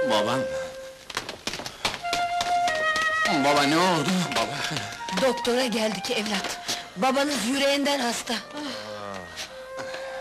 Babam! Baba ne oldu? Baba! Doktora geldik evlat. Babanız yüreğinden hasta.